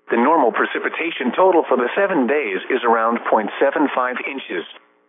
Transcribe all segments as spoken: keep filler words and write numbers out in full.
The normal precipitation total for the seven days is around zero point seven five inches.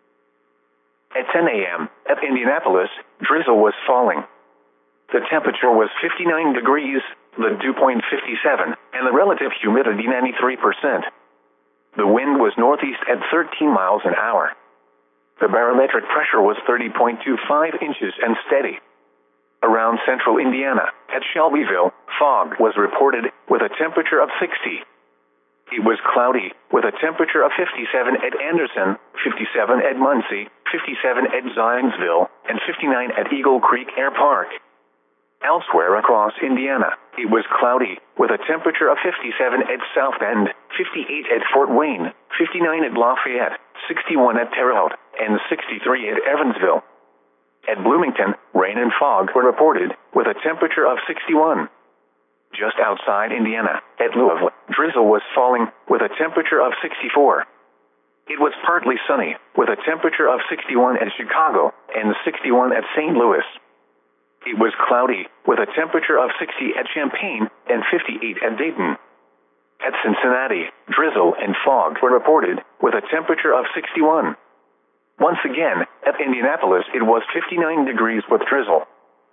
At ten a m, at Indianapolis, drizzle was falling. The temperature was fifty-nine degrees, the dew point fifty-seven, and the relative humidity ninety-three percent. The wind was northeast at thirteen miles an hour. The barometric pressure was thirty point two five inches and steady. Around central Indiana, at Shelbyville, fog was reported, with a temperature of sixty. It was cloudy, with a temperature of fifty-seven at Anderson, fifty-seven at Muncie, fifty-seven at Zionsville, and fifty-nine at Eagle Creek Air Park. Elsewhere across Indiana, it was cloudy, with a temperature of fifty-seven at South Bend, fifty-eight at Fort Wayne, fifty-nine at Lafayette, sixty-one at Terre Haute, and sixty-three at Evansville. At Bloomington, rain and fog were reported, with a temperature of sixty-one. Just outside Indiana, at Louisville, drizzle was falling, with a temperature of sixty-four. It was partly sunny, with a temperature of sixty-one at Chicago, and sixty-one at Saint Louis. It was cloudy, with a temperature of sixty at Champaign, and fifty-eight at Dayton. At Cincinnati, drizzle and fog were reported, with a temperature of sixty-one. Once again, at Indianapolis it was fifty-nine degrees with drizzle.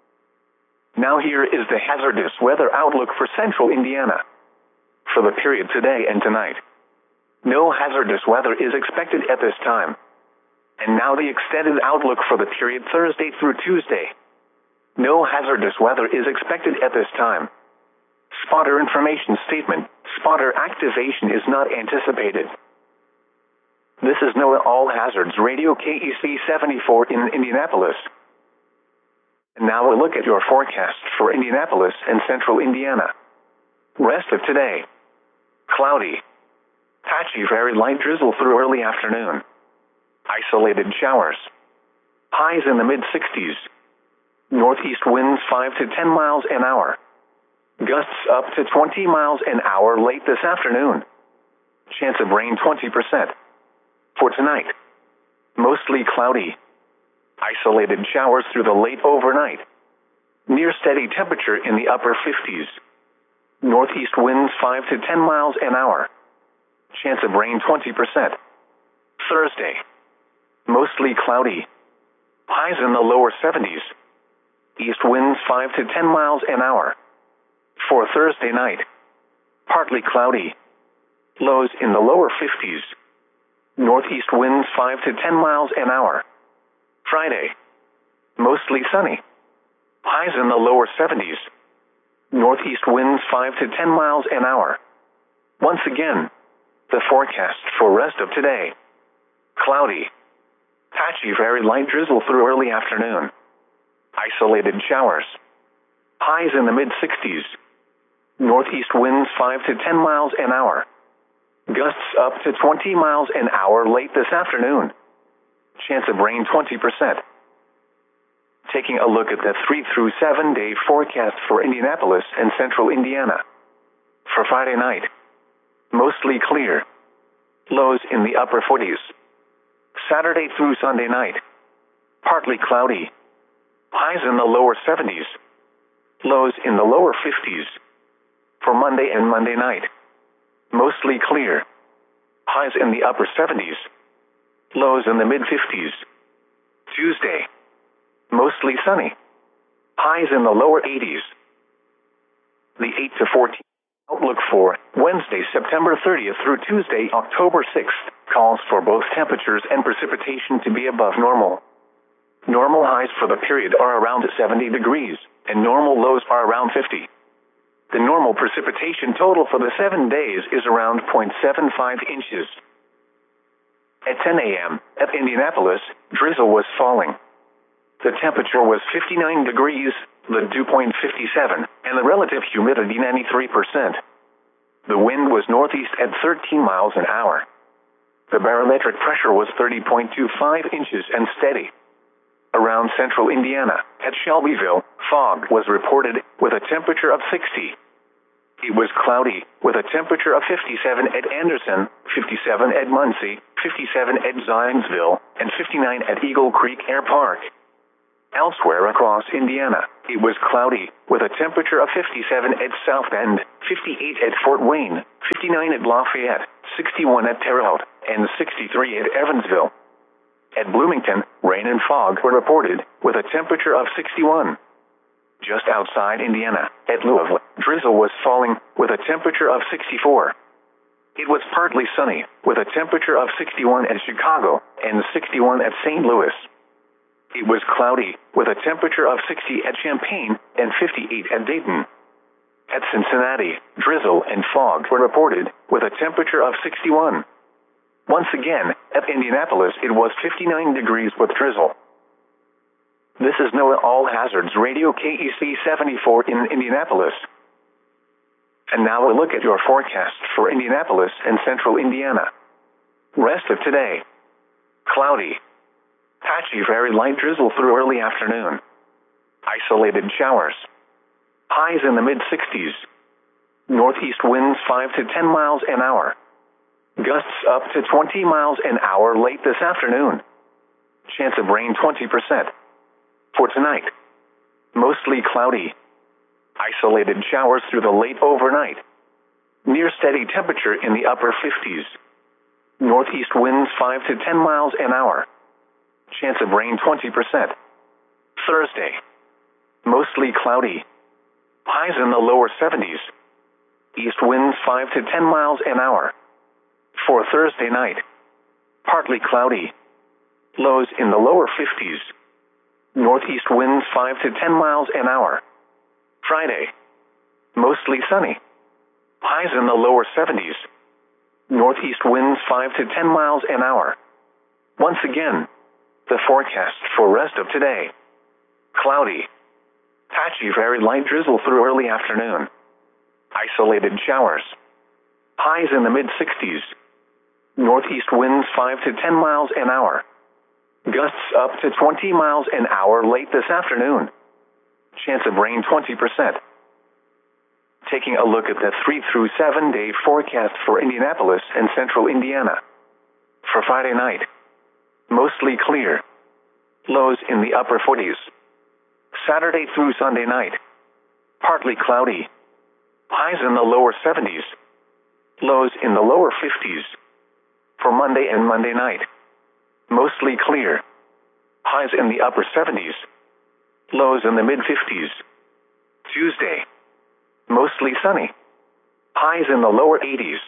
Now here is the hazardous weather outlook for central Indiana. For the period today and tonight, no hazardous weather is expected at this time. And now the extended outlook for the period Thursday through Tuesday. No hazardous weather is expected at this time. Spotter information statement, spotter activation is not anticipated. This is NOAA All Hazards Radio K E C seventy-four in Indianapolis. And now a look at your forecast for Indianapolis and central Indiana. Rest of today. Cloudy. Patchy very light drizzle through early afternoon. Isolated showers. Highs in the mid sixties. Northeast winds five to ten miles an hour. Gusts up to twenty miles an hour late this afternoon. Chance of rain twenty percent. For tonight, mostly cloudy. Isolated showers through the late overnight. Near steady temperature in the upper fifties. Northeast winds five to ten miles an hour. Chance of rain twenty percent. Thursday, mostly cloudy. Highs in the lower seventies. East winds five to ten miles an hour. For Thursday night, partly cloudy. Lows in the lower fifties. Northeast winds five to ten miles an hour. Friday, mostly sunny. Highs in the lower seventies. Northeast winds five to ten miles an hour. Once again, the forecast for rest of today. Cloudy. Patchy very light drizzle through early afternoon. Isolated showers. Highs in the mid sixties. Northeast winds five to ten miles an hour. Gusts up to twenty miles an hour late this afternoon. Chance of rain twenty percent. Taking a look at the three through seven day forecast for Indianapolis and central Indiana. For Friday night, mostly clear. Lows in the upper forties. Saturday through Sunday night, partly cloudy. Highs in the lower seventies. Lows in the lower fifties. For Monday and Monday night, mostly clear. Highs in the upper seventies. Lows in the mid fifties. Tuesday, mostly sunny. Highs in the lower eighties. The eight to fourteen outlook for Wednesday, September thirtieth through Tuesday, October sixth, calls for both temperatures and precipitation to be above normal. Normal highs for the period are around seventy degrees, and normal lows are around fifty. The normal precipitation total for the seven days is around zero point seven five inches. At ten a m, at Indianapolis, drizzle was falling. The temperature was fifty-nine degrees, the dew point fifty-seven, and the relative humidity ninety-three percent. The wind was northeast at thirteen miles an hour. The barometric pressure was thirty point two five inches and steady. Around central Indiana, at Shelbyville, fog was reported, with a temperature of sixty. It was cloudy, with a temperature of fifty-seven at Anderson, fifty-seven at Muncie, fifty-seven at Zionsville, and fifty-nine at Eagle Creek Air Park. Elsewhere across Indiana, it was cloudy, with a temperature of fifty-seven at South Bend, fifty-eight at Fort Wayne, fifty-nine at Lafayette, sixty-one at Terre Haute, and sixty-three at Evansville. At Bloomington, rain and fog were reported, with a temperature of sixty-one. Just outside Indiana, at Louisville, drizzle was falling, with a temperature of sixty-four. It was partly sunny, with a temperature of sixty-one at Chicago, and sixty-one at Saint Louis. It was cloudy, with a temperature of sixty at Champaign, and fifty-eight at Dayton. At Cincinnati, drizzle and fog were reported, with a temperature of sixty-one. Once again, at Indianapolis it was fifty-nine degrees with drizzle. This is NOAA All Hazards Radio K E C seventy-four in Indianapolis. And now a look at your forecast for Indianapolis and central Indiana. Rest of today. Cloudy. Patchy very light drizzle through early afternoon. Isolated showers. Highs in the mid-sixties. Northeast winds five to ten miles an hour. Gusts up to twenty miles an hour late this afternoon. Chance of rain twenty percent. For tonight, mostly cloudy. Isolated showers through the late overnight. Near steady temperature in the upper fifties. Northeast winds five to ten miles an hour. Chance of rain twenty percent. Thursday, mostly cloudy. Highs in the lower seventies. East winds five to ten miles an hour. For Thursday night, partly cloudy. Lows in the lower fifties. Northeast winds five to ten miles an hour. Friday, mostly sunny. Highs in the lower seventies. Northeast winds five to ten miles an hour. Once again, the forecast for rest of today. Cloudy. Patchy very light drizzle through early afternoon. Isolated showers. Highs in the mid-sixties. Northeast winds five to ten miles an hour. Gusts up to twenty miles an hour late this afternoon. Chance of rain twenty percent. Taking a look at the three through seven day forecast for Indianapolis and central Indiana. For Friday night, mostly clear. Lows in the upper forties. Saturday through Sunday night, partly cloudy. Highs in the lower seventies. Lows in the lower fifties. For Monday and Monday night, mostly clear. Highs in the upper seventies. Lows in the mid-fifties. Tuesday, mostly sunny. Highs in the lower eighties.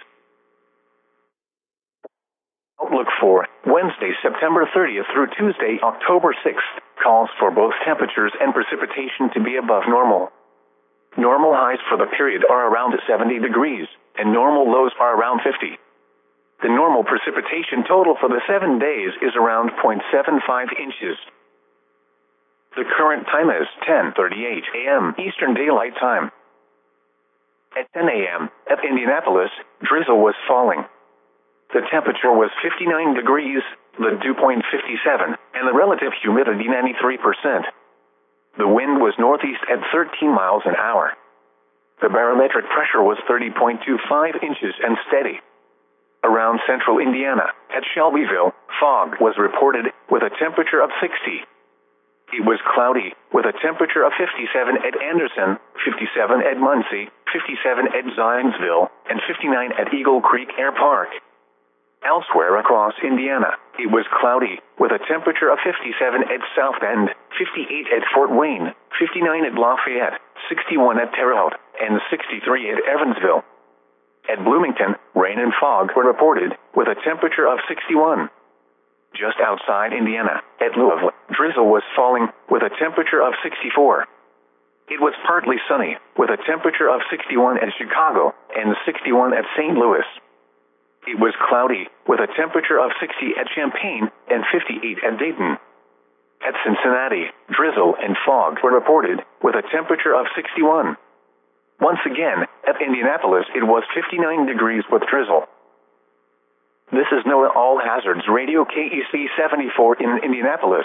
Outlook for Wednesday, September thirtieth through Tuesday, October sixth, calls for both temperatures and precipitation to be above normal. Normal highs for the period are around seventy degrees, and normal lows are around fifty. The normal precipitation total for the seven days is around zero point seven five inches. The current time is ten thirty-eight a m Eastern Daylight Time. At ten a m at Indianapolis, drizzle was falling. The temperature was fifty-nine degrees, the dew point fifty-seven, and the relative humidity ninety-three percent. The wind was northeast at thirteen miles an hour. The barometric pressure was thirty point two five inches and steady. Around central Indiana, at Shelbyville, fog was reported, with a temperature of sixty. It was cloudy, with a temperature of fifty-seven at Anderson, fifty-seven at Muncie, fifty-seven at Zionsville, and fifty-nine at Eagle Creek Air Park. Elsewhere across Indiana, it was cloudy, with a temperature of fifty-seven at South Bend, fifty-eight at Fort Wayne, fifty-nine at Lafayette, sixty-one at Terre Haute, and sixty-three at Evansville. At Bloomington, rain and fog were reported, with a temperature of sixty-one. Just outside Indiana, at Louisville, drizzle was falling, with a temperature of sixty-four. It was partly sunny, with a temperature of sixty-one at Chicago, and sixty-one at Saint Louis. It was cloudy, with a temperature of sixty at Champaign, and fifty-eight at Dayton. At Cincinnati, drizzle and fog were reported, with a temperature of sixty-one. Once again, at Indianapolis it was fifty-nine degrees with drizzle. This is NOAA All Hazards Radio K E C seventy-four in Indianapolis.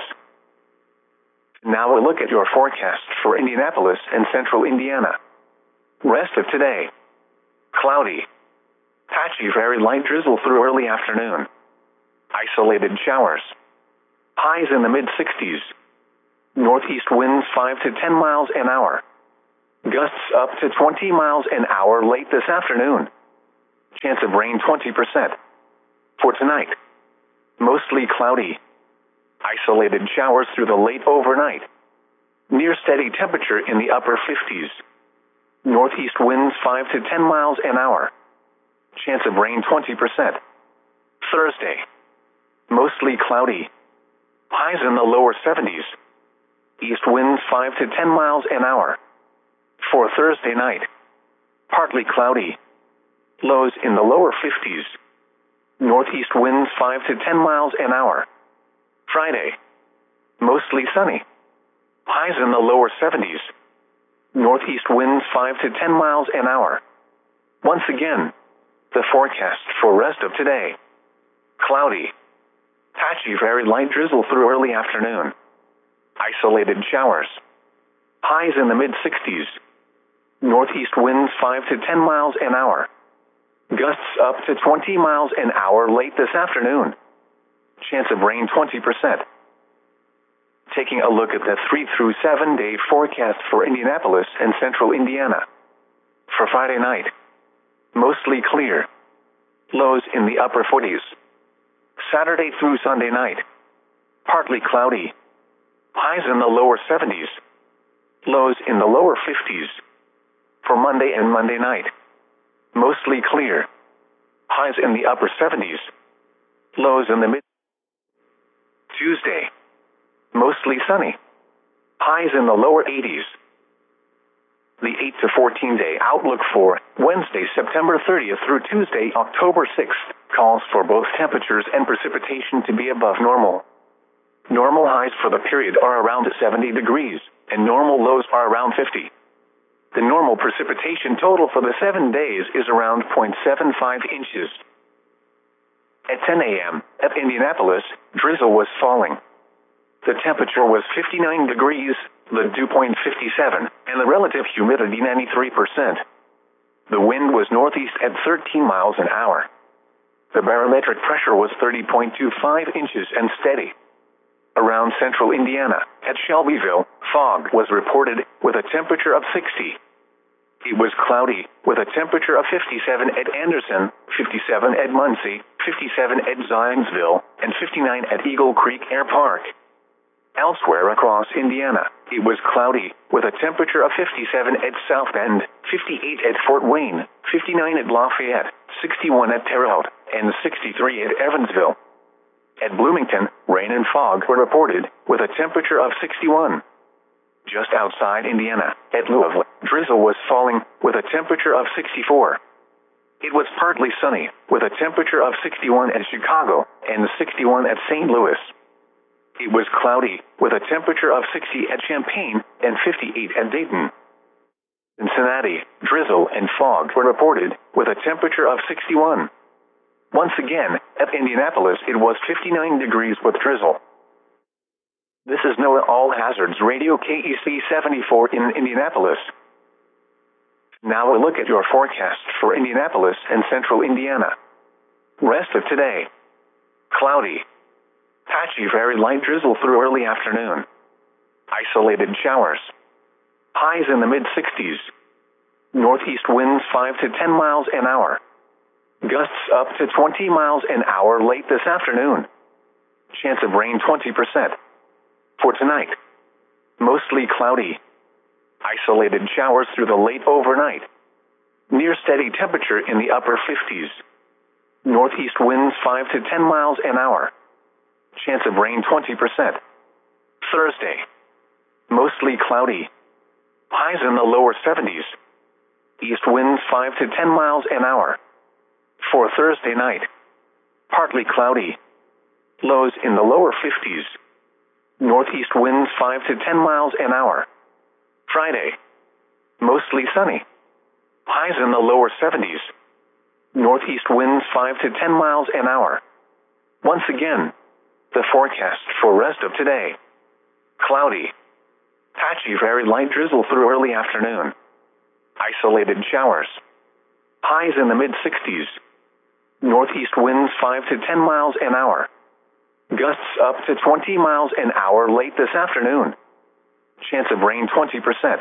Now a look at your forecast for Indianapolis and central Indiana. Rest of today. Cloudy. Patchy very light drizzle through early afternoon. Isolated showers. Highs in the mid-sixties. Northeast winds five to ten miles an hour. Gusts up to twenty miles an hour late this afternoon. Chance of rain twenty percent. For tonight, mostly cloudy. Isolated showers through the late overnight. Near steady temperature in the upper fifties. Northeast winds five to ten miles an hour. Chance of rain twenty percent. Thursday, mostly cloudy. Highs in the lower seventies. East winds five to ten miles an hour. For Thursday night, partly cloudy. Lows in the lower fifties. Northeast winds five to ten miles an hour. Friday, mostly sunny. Highs in the lower seventies. Northeast winds five to ten miles an hour. Once again, the forecast for rest of today. Cloudy. Patchy very light drizzle through early afternoon. Isolated showers. Highs in the mid-sixties. Northeast winds five to ten miles an hour. Gusts up to twenty miles an hour late this afternoon. Chance of rain twenty percent. Taking a look at the three through seven day forecast for Indianapolis and central Indiana. For Friday night, mostly clear. Lows in the upper forties. Saturday through Sunday night, partly cloudy. Highs in the lower seventies. Lows in the lower fifties. For Monday and Monday night, mostly clear. Highs in the upper seventies. Lows in the mid. Tuesday, mostly sunny. Highs in the lower eighties. The eight to fourteen day outlook for Wednesday, September thirtieth through Tuesday, October sixth, calls for both temperatures and precipitation to be above normal. Normal highs for the period are around seventy degrees, and normal lows are around fifty. The normal precipitation total for the seven days is around zero point seven five inches. At ten a.m., at Indianapolis, drizzle was falling. The temperature was fifty-nine degrees, the dew point fifty-seven, and the relative humidity ninety-three percent. The wind was northeast at thirteen miles an hour. The barometric pressure was thirty point two five inches and steady. Around central Indiana, at Shelbyville, fog was reported with a temperature of sixty. It was cloudy, with a temperature of fifty-seven at Anderson, fifty-seven at Muncie, fifty-seven at Zionsville, and fifty-nine at Eagle Creek Air Park. Elsewhere across Indiana, it was cloudy, with a temperature of fifty-seven at South Bend, fifty-eight at Fort Wayne, fifty-nine at Lafayette, sixty-one at Terre Haute, and sixty-three at Evansville. At Bloomington, rain and fog were reported, with a temperature of sixty-one. Just outside Indiana, at Louisville, drizzle was falling, with a temperature of sixty-four. It was partly sunny, with a temperature of sixty-one at Chicago, and sixty-one at Saint Louis. It was cloudy, with a temperature of sixty at Champaign, and fifty-eight at Dayton. Cincinnati, drizzle and fog were reported, with a temperature of sixty-one. Once again, at Indianapolis it was fifty-nine degrees with drizzle. This is NOAA All Hazards Radio K E C seventy-four in Indianapolis. Now a look at your forecast for Indianapolis and central Indiana. Rest of today. Cloudy. Patchy very light drizzle through early afternoon. Isolated showers. Highs in the mid-sixties. Northeast winds five to ten miles an hour. Gusts up to twenty miles an hour late this afternoon. Chance of rain twenty percent. For tonight, mostly cloudy. Isolated showers through the late overnight. Near steady temperature in the upper fifties. Northeast winds five to ten miles an hour. Chance of rain twenty percent. Thursday, mostly cloudy. Highs in the lower seventies. East winds five to ten miles an hour. For Thursday night, partly cloudy. Lows in the lower fifties. Northeast winds five to ten miles an hour. Friday, mostly sunny. Highs in the lower seventies. Northeast winds five to ten miles an hour. Once again, the forecast for rest of today. Cloudy. Patchy very light drizzle through early afternoon. Isolated showers. Highs in the mid-sixties. Northeast winds five to ten miles an hour. Gusts up to twenty miles an hour late this afternoon. Chance of rain twenty percent.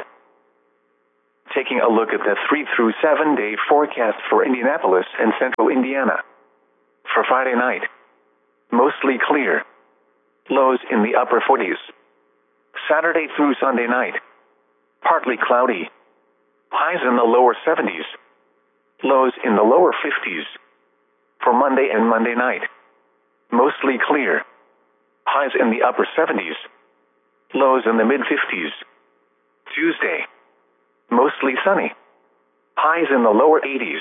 Taking a look at the three through seven day forecast for Indianapolis and central Indiana. For Friday night, mostly clear. Lows in the upper forties. Saturday through Sunday night, partly cloudy. Highs in the lower seventies. Lows in the lower fifties. For Monday and Monday night, mostly clear. Highs in the upper seventies. Lows in the mid fifties. Tuesday, mostly sunny. Highs in the lower eighties.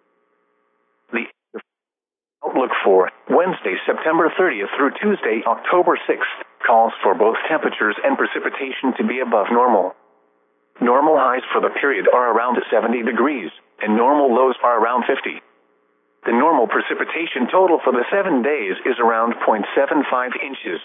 The outlook for Wednesday, September thirtieth through Tuesday, October sixth, calls for both temperatures and precipitation to be above normal. Normal highs for the period are around seventy degrees, and normal lows are around fifty. The normal precipitation total for the seven days is around zero point seven five inches.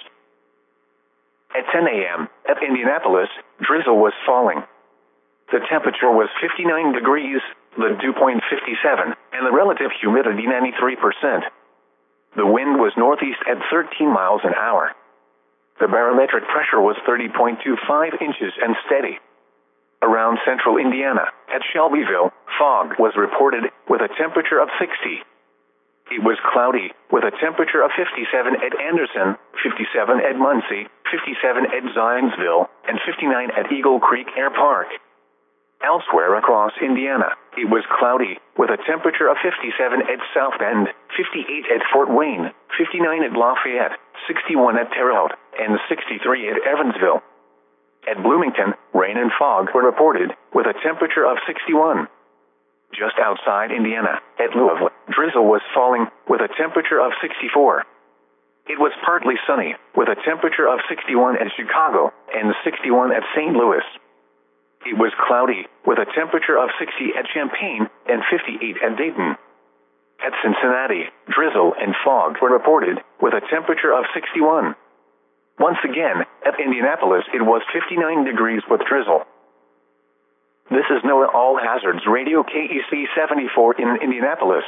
At ten a.m., at Indianapolis, drizzle was falling. The temperature was fifty-nine degrees, the dew point fifty-seven, and the relative humidity ninety-three percent. The wind was northeast at thirteen miles an hour. The barometric pressure was thirty point two five inches and steady. Around central Indiana, at Shelbyville, fog was reported with a temperature of sixty. It was cloudy, with a temperature of fifty-seven at Anderson, fifty-seven at Muncie, fifty-seven at Zionsville, and fifty-nine at Eagle Creek Air Park. Elsewhere across Indiana, it was cloudy, with a temperature of fifty-seven at South Bend, fifty-eight at Fort Wayne, fifty-nine at Lafayette, sixty-one at Terre Haute, and sixty-three at Evansville. At Bloomington, rain and fog were reported, with a temperature of sixty-one. Just outside Indiana, at Louisville, drizzle was falling, with a temperature of sixty-four. It was partly sunny, with a temperature of sixty-one at Chicago, and sixty-one at Saint Louis. It was cloudy, with a temperature of sixty at Champaign, and fifty-eight at Dayton. At Cincinnati, drizzle and fog were reported, with a temperature of sixty-one. Once again, at Indianapolis it was fifty-nine degrees with drizzle. This is NOAA All Hazards Radio K E C seventy-four in Indianapolis.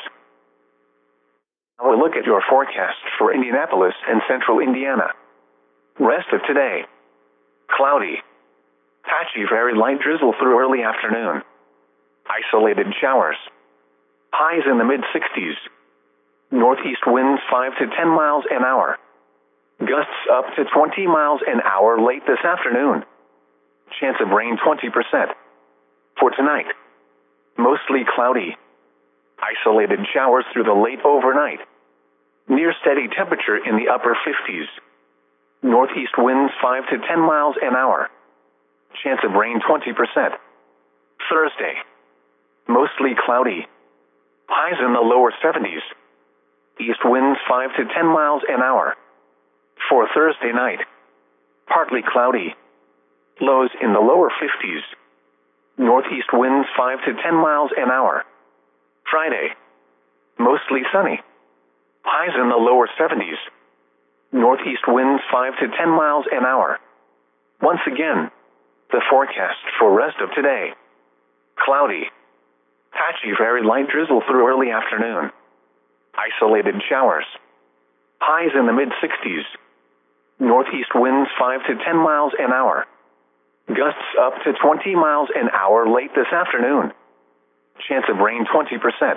Now a look at your forecast for Indianapolis and central Indiana. Rest of today. Cloudy. Patchy very light drizzle through early afternoon. Isolated showers. Highs in the mid sixties. Northeast winds five to ten miles an hour. Gusts up to twenty miles an hour late this afternoon. Chance of rain twenty percent. For tonight, mostly cloudy. Isolated showers through the late overnight. Near steady temperature in the upper fifties. Northeast winds five to ten miles an hour. Chance of rain twenty percent. Thursday, mostly cloudy. Highs in the lower seventies. East winds five to ten miles an hour. For Thursday night, partly cloudy. Lows in the lower fifties. Northeast winds five to ten miles an hour. Friday, mostly sunny. Highs in the lower seventies. Northeast winds five to ten miles an hour. Once again, the forecast for rest of today. Cloudy. Patchy very light drizzle through early afternoon. Isolated showers. Highs in the mid sixties. Northeast winds five to ten miles an hour. Gusts up to twenty miles an hour late this afternoon. Chance of rain twenty percent.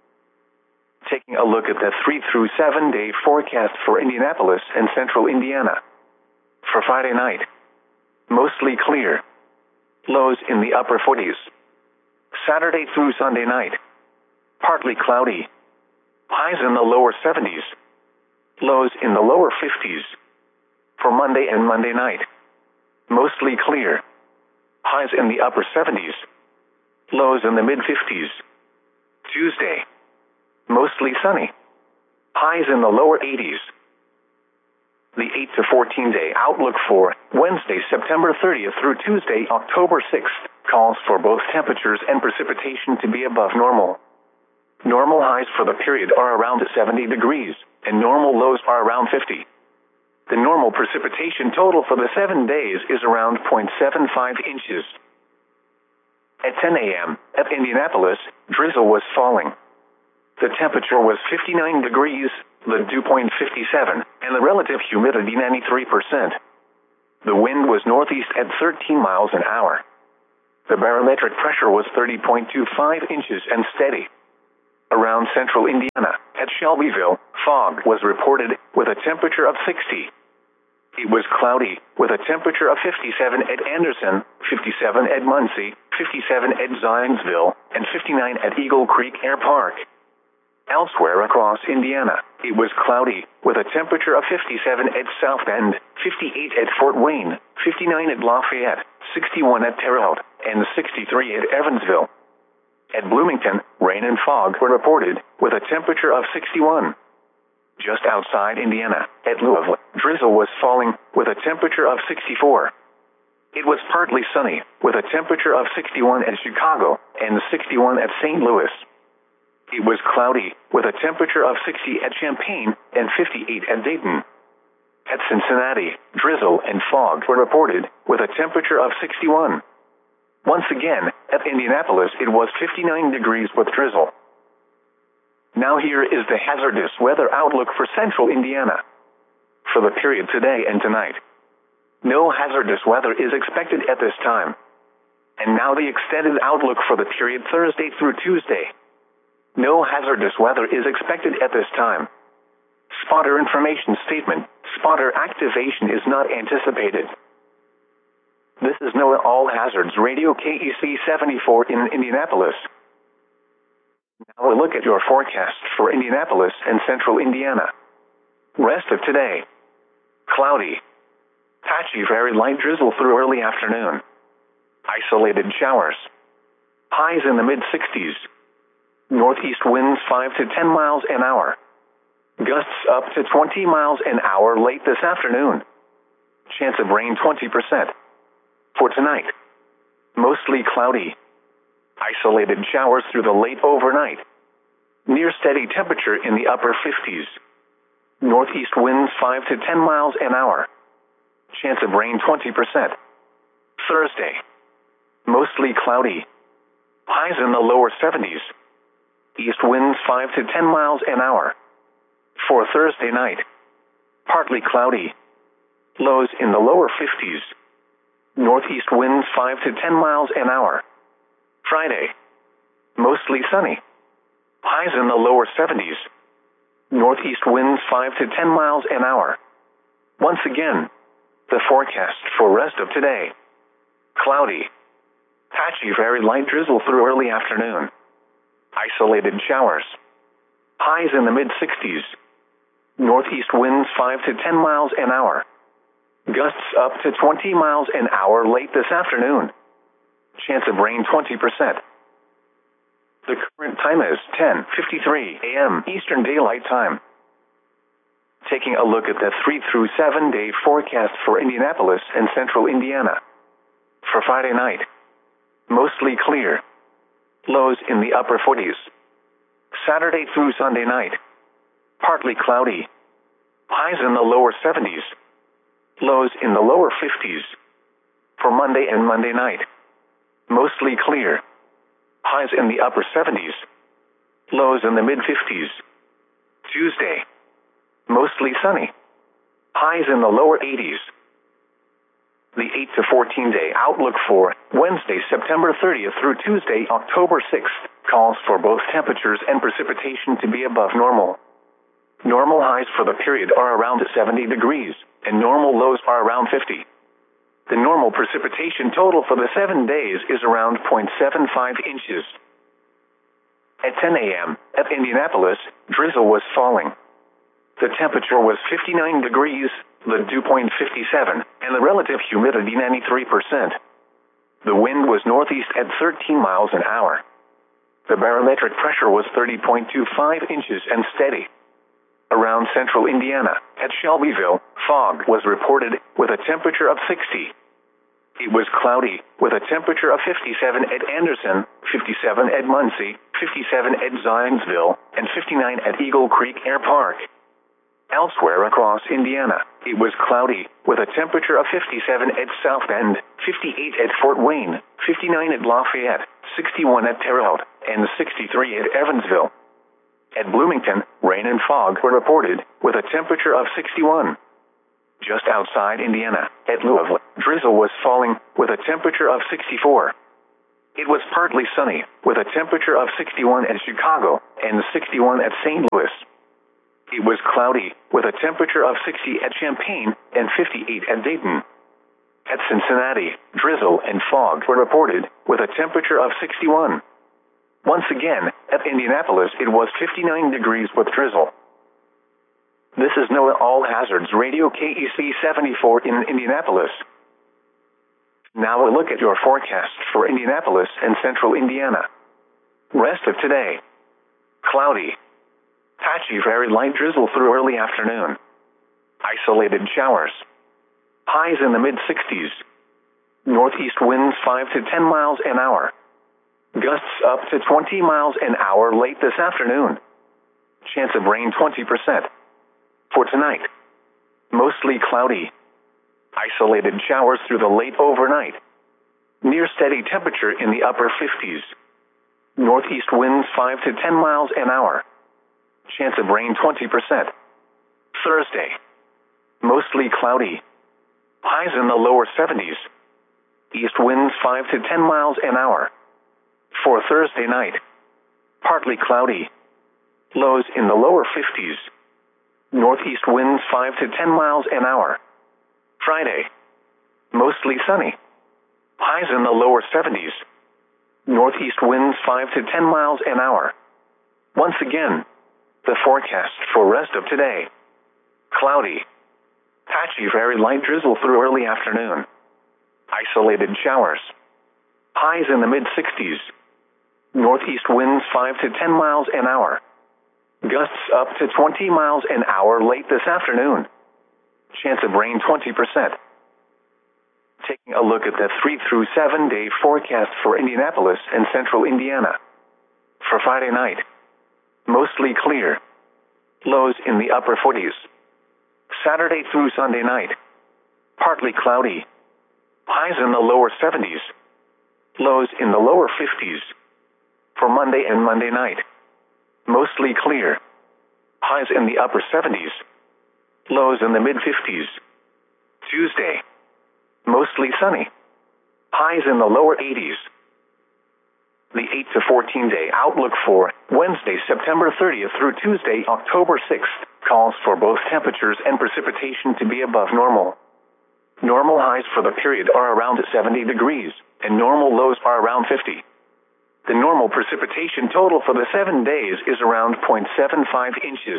Taking a look at the three through seven day forecast for Indianapolis and central Indiana. For Friday night, mostly clear. Lows in the upper forties. Saturday through Sunday night, partly cloudy. Highs in the lower seventies. Lows in the lower fifties. For Monday and Monday night, mostly clear. Highs in the upper seventies. Lows in the mid fifties. Tuesday, mostly sunny. Highs in the lower eighties. The eight to fourteen day outlook for Wednesday, September thirtieth through Tuesday, October sixth, calls for both temperatures and precipitation to be above normal. Normal highs for the period are around seventy degrees, and normal lows are around fifty. The normal precipitation total for the seven days is around zero point seven five inches. At ten a.m., at Indianapolis, drizzle was falling. The temperature was fifty-nine degrees, the dew point fifty-seven, and the relative humidity ninety-three percent. The wind was northeast at thirteen miles an hour. The barometric pressure was thirty point two five inches and steady. Around central Indiana, at Shelbyville, fog was reported, with a temperature of sixty. It was cloudy, with a temperature of fifty-seven at Anderson, fifty-seven at Muncie, fifty-seven at Zionsville, and fifty-nine at Eagle Creek Air Park. Elsewhere across Indiana, it was cloudy, with a temperature of fifty-seven at South Bend, fifty-eight at Fort Wayne, fifty-nine at Lafayette, sixty-one at Terre Haute, and sixty-three at Evansville. At Bloomington, rain and fog were reported, with a temperature of sixty-one. Just outside Indiana, at Louisville, drizzle was falling, with a temperature of sixty-four. It was partly sunny, with a temperature of sixty-one at Chicago, and sixty-one at Saint Louis. It was cloudy, with a temperature of sixty at Champaign, and fifty-eight at Dayton. At Cincinnati, drizzle and fog were reported, with a temperature of sixty-one. Once again, at Indianapolis it was fifty-nine degrees with drizzle. Now here is the hazardous weather outlook for central Indiana. For the period today and tonight, no hazardous weather is expected at this time. And now the extended outlook for the period Thursday through Tuesday. No hazardous weather is expected at this time. Spotter information statement: spotter activation is not anticipated. This is NOAA All Hazards Radio K E C seventy-four in Indianapolis. Now a look at your forecast for Indianapolis and central Indiana. Rest of today: cloudy, patchy very light drizzle through early afternoon. Isolated showers. Highs in the mid-sixties. Northeast winds five to ten miles an hour. Gusts up to twenty miles an hour late this afternoon. Chance of rain twenty percent. For tonight, mostly cloudy. Isolated showers through the late overnight. Near steady temperature in the upper fifties. Northeast winds five to ten miles an hour. Chance of rain twenty percent. Thursday, mostly cloudy. Highs in the lower seventies. East winds five to ten miles an hour. For Thursday night, partly cloudy. Lows in the lower fifties. Northeast winds five to ten miles an hour. Friday, mostly sunny. Highs in the lower seventies. Northeast winds five to ten miles an hour. Once again, the forecast for rest of today: cloudy, patchy very light drizzle through early afternoon. Isolated showers. Highs in the mid-sixties. Northeast winds five to ten miles an hour. Gusts up to twenty miles an hour late this afternoon. Chance of rain twenty percent. The current time is ten fifty-three a m Eastern Daylight Time. Taking a look at the three through seven day forecast for Indianapolis and central Indiana. For Friday night, mostly clear. Lows in the upper forties. Saturday through Sunday night, partly cloudy. Highs in the lower seventies. Lows in the lower fifties. For Monday and Monday night, mostly clear. Highs in the upper seventies. Lows in the mid-fifties. Tuesday, mostly sunny. Highs in the lower eighties. The eight to fourteen day outlook for Wednesday, September thirtieth through Tuesday, October sixth, calls for both temperatures and precipitation to be above normal. Normal highs for the period are around seventy degrees, and normal lows are around fifty. The normal precipitation total for the seven days is around zero point seven five inches. At ten a m, at Indianapolis, drizzle was falling. The temperature was fifty-nine degrees, the dew point fifty-seven, and the relative humidity ninety-three percent. The wind was northeast at thirteen miles an hour. The barometric pressure was thirty point two five inches and steady. Around central Indiana, at Shelbyville, fog was reported, with a temperature of sixty. It was cloudy, with a temperature of fifty-seven at Anderson, fifty-seven at Muncie, fifty-seven at Zionsville, and fifty-nine at Eagle Creek Air Park. Elsewhere across Indiana, it was cloudy, with a temperature of fifty-seven at South Bend, fifty-eight at Fort Wayne, fifty-nine at Lafayette, sixty-one at Terre Haute, and sixty-three at Evansville. At Bloomington, rain and fog were reported, with a temperature of sixty-one. Just outside Indiana, at Louisville, drizzle was falling, with a temperature of sixty-four. It was partly sunny, with a temperature of sixty-one at Chicago, and sixty-one at Saint Louis. It was cloudy, with a temperature of sixty at Champaign, and fifty-eight at Dayton. At Cincinnati, drizzle and fog were reported, with a temperature of sixty-one. Once again, at Indianapolis it was fifty-nine degrees with drizzle. This is NOAA All Hazards Radio K E C seventy-four in Indianapolis. Now a look at your forecast for Indianapolis and central Indiana. Rest of today. Cloudy. Patchy very light drizzle through early afternoon. Isolated showers. Highs in the mid-sixties. Northeast winds five to ten miles an hour. Gusts up to twenty miles an hour late this afternoon. Chance of rain twenty percent. For tonight. Mostly cloudy. Isolated showers through the late overnight. Near steady temperature in the upper fifties. Northeast winds five to ten miles an hour. Chance of rain twenty percent. Thursday. Mostly cloudy. Highs in the lower seventies. East winds five to ten miles an hour. For Thursday night. Partly cloudy. Lows in the lower fifties. Northeast winds five to ten miles an hour. Friday. Mostly sunny. Highs in the lower seventies. Northeast winds five to ten miles an hour. Once again, the forecast for rest of today. Cloudy. Patchy very light drizzle through early afternoon. Isolated showers. Highs in the mid-sixties. Northeast winds five to ten miles an hour. Gusts up to twenty miles an hour late this afternoon. Chance of rain twenty percent. Taking a look at the three through seven day forecast for Indianapolis and central Indiana. For Friday night. Mostly clear. Lows in the upper forties. Saturday through Sunday night. Partly cloudy. Highs in the lower seventies. Lows in the lower fifties. For Monday and Monday night. Mostly clear. Highs in the upper seventies. Lows in the mid-fifties. Tuesday. Mostly sunny. Highs in the lower eighties. The eight to fourteen day outlook for Wednesday, September thirtieth through Tuesday, October sixth, calls for both temperatures and precipitation to be above normal. Normal highs for the period are around seventy degrees, and normal lows are around fifty. The normal precipitation total for the seven days is around zero point seven five inches.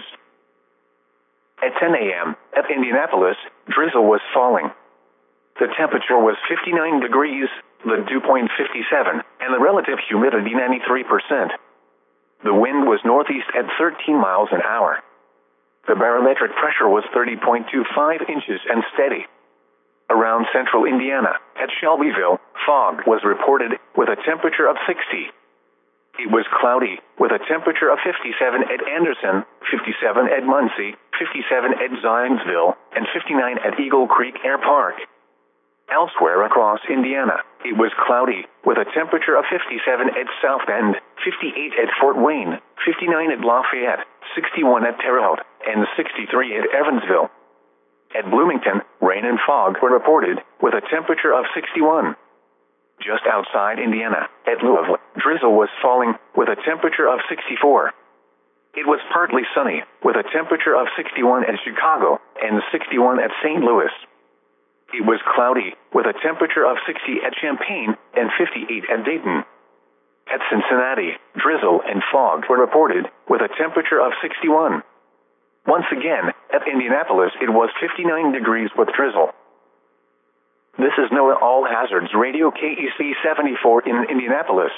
At ten a m, at Indianapolis, drizzle was falling. The temperature was fifty-nine degrees, the dew point fifty-seven, and the relative humidity ninety-three percent. The wind was northeast at thirteen miles an hour. The barometric pressure was thirty point two five inches and steady. Around central Indiana, at Shelbyville, fog was reported, with a temperature of sixty. It was cloudy, with a temperature of fifty-seven at Anderson, fifty-seven at Muncie, fifty-seven at Zionsville, and fifty-nine at Eagle Creek Air Park. Elsewhere across Indiana, it was cloudy, with a temperature of fifty-seven at South Bend, fifty-eight at Fort Wayne, fifty-nine at Lafayette, sixty-one at Terre Haute, and sixty-three at Evansville. At Bloomington, rain and fog were reported, with a temperature of sixty-one. Just outside Indiana, at Louisville, drizzle was falling, with a temperature of sixty-four. It was partly sunny, with a temperature of sixty-one at Chicago, and sixty-one at Saint Louis. It was cloudy, with a temperature of sixty at Champaign, and fifty-eight at Dayton. At Cincinnati, drizzle and fog were reported, with a temperature of sixty-one. Once again, at Indianapolis it was fifty-nine degrees with drizzle. This is NOAA All Hazards Radio K E C seventy-four in Indianapolis.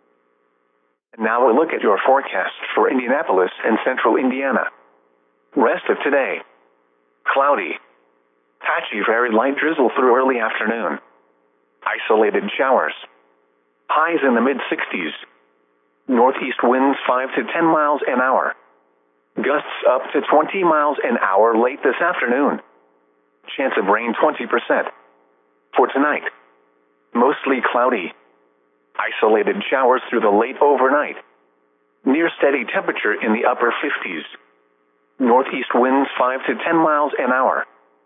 And now a look at your forecast for Indianapolis and central Indiana. Rest of today. Cloudy. Patchy very light drizzle through early afternoon. Isolated showers. Highs in the mid-sixties. Northeast winds five to ten miles an hour. Gusts up to twenty miles an hour late this afternoon. Chance of rain twenty percent. For tonight. Mostly cloudy. Isolated showers through the late overnight. Near steady temperature in the upper fifties. Northeast winds five to ten miles an hour.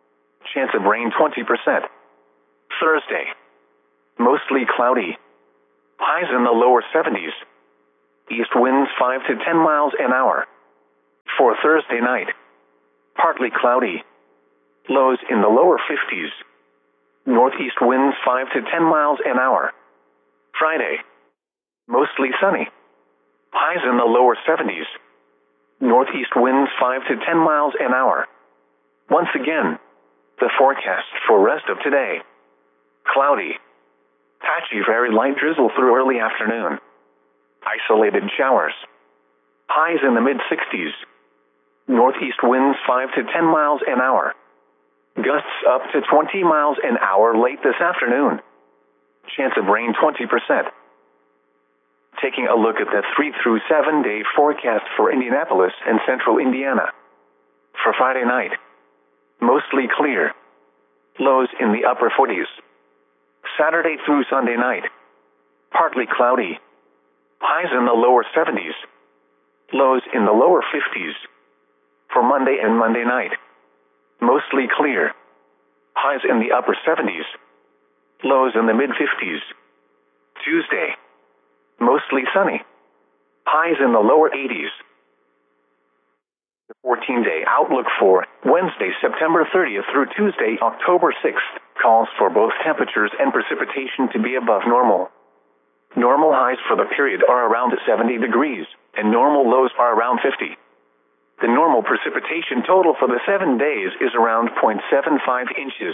Chance of rain twenty percent. Thursday, mostly cloudy. Highs in the lower seventies. East winds five to ten miles an hour. For Thursday night, partly cloudy. Lows in the lower fifties. Northeast winds five to ten miles an hour. Friday, mostly sunny. Highs in the lower seventies. Northeast winds five to ten miles an hour. Once again, the forecast for rest of today. Cloudy. Patchy very light drizzle through early afternoon. Isolated showers. Highs in the mid-sixties. Northeast winds five to ten miles an hour. Gusts up to twenty miles an hour late this afternoon. Chance of rain twenty percent. Taking a look at the three through seven day forecast for Indianapolis and central Indiana. For Friday night, mostly clear. Lows in the upper forties. Saturday through Sunday night, partly cloudy. Highs in the lower seventies. Lows in the lower fifties. For Monday and Monday night, mostly clear. Highs in the upper seventies. Lows in the mid-fifties. Tuesday, mostly sunny. Highs in the lower eighties. The fourteen-day outlook for Wednesday, September thirtieth through Tuesday, October sixth, calls for both temperatures and precipitation to be above normal. Normal highs for the period are around seventy degrees, and normal lows are around fifty. The normal precipitation total for the seven days is around zero point seven five inches.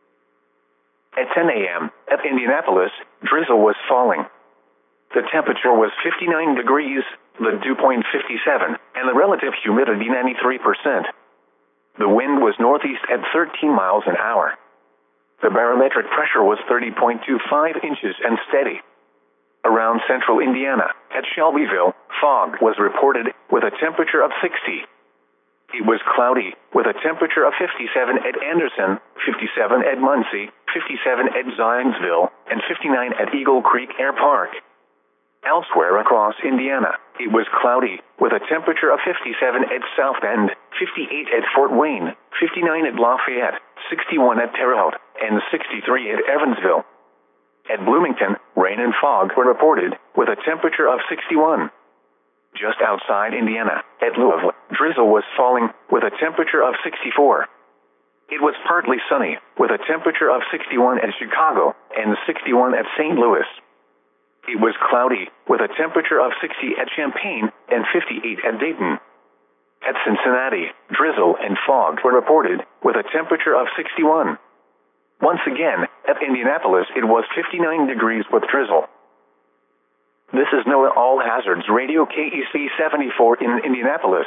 At ten a.m., at Indianapolis, drizzle was falling. The temperature was fifty-nine degrees, the dew point fifty-seven, and the relative humidity ninety-three percent. The wind was northeast at thirteen miles an hour. The barometric pressure was thirty point two five inches and steady. Around central Indiana, at Shelbyville, fog was reported with a temperature of sixty. It was cloudy, with a temperature of fifty-seven at Anderson, fifty-seven at Muncie, fifty-seven at Zionsville, and fifty-nine at Eagle Creek Air Park. Elsewhere across Indiana, it was cloudy, with a temperature of fifty-seven at South Bend, fifty-eight at Fort Wayne, fifty-nine at Lafayette, sixty-one at Terre Haute, and sixty-three at Evansville. At Bloomington, rain and fog were reported, with a temperature of sixty-one. Just outside Indiana, at Louisville, drizzle was falling, with a temperature of sixty-four. It was partly sunny, with a temperature of sixty-one at Chicago, and sixty-one at Saint Louis. It was cloudy, with a temperature of sixty at Champaign, and fifty-eight at Dayton. At Cincinnati, drizzle and fog were reported, with a temperature of sixty-one. Once again, at Indianapolis it was fifty-nine degrees with drizzle. This is NOAA All Hazards Radio K E C seventy-four in Indianapolis.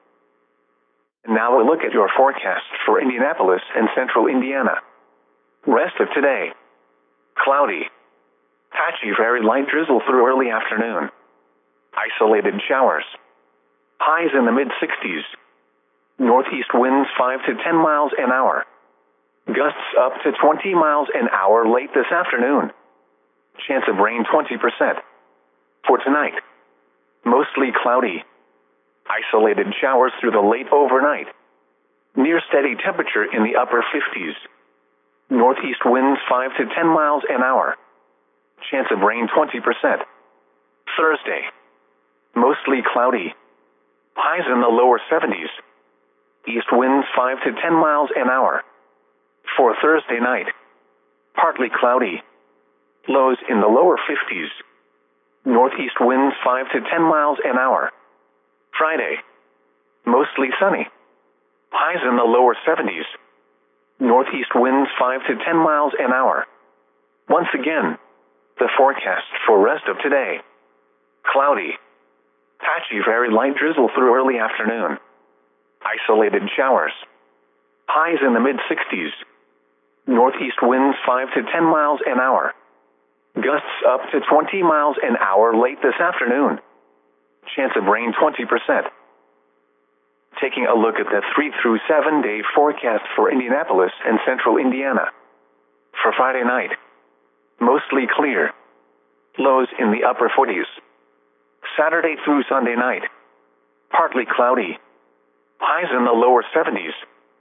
And now a look at your forecast for Indianapolis and central Indiana. Rest of today. Cloudy. Patchy very light drizzle through early afternoon. Isolated showers. Highs in the mid-sixties. Northeast winds five to ten miles an hour. Gusts up to twenty miles an hour late this afternoon. Chance of rain twenty percent. For tonight, mostly cloudy. Isolated showers through the late overnight. Near steady temperature in the upper fifties. Northeast winds five to ten miles an hour. Chance of rain twenty percent. Thursday, mostly cloudy. Highs in the lower seventies. East winds five to ten miles an hour. For Thursday night, partly cloudy. Lows in the lower fifties. Northeast winds five to ten miles an hour. Friday, mostly sunny. Highs in the lower seventies. Northeast winds five to ten miles an hour. Once again, the forecast for rest of today. Cloudy. Patchy very light drizzle through early afternoon. Isolated showers. Highs in the mid-sixties. Northeast winds five to ten miles an hour. Gusts up to twenty miles an hour late this afternoon. Chance of rain twenty percent. Taking a look at the three through seven day forecast for Indianapolis and central Indiana. For Friday night, mostly clear. Lows in the upper forties. Saturday through Sunday night, partly cloudy. Highs in the lower seventies.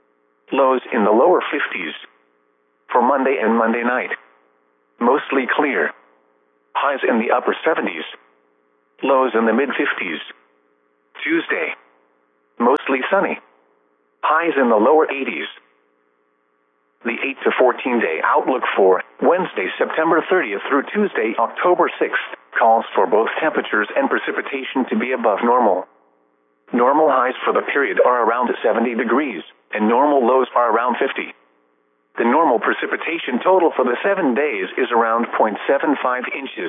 lows in the lower fifties. For Monday and Monday night, mostly clear. Highs in the upper seventies. Lows in the mid-fifties. Tuesday, mostly sunny. Highs in the lower eighties. The eight to fourteen day outlook for Wednesday, September thirtieth through Tuesday, October sixth, calls for both temperatures and precipitation to be above normal. Normal highs for the period are around seventy degrees, and normal lows are around fifty. The normal precipitation total for the seven days is around zero point seven five inches.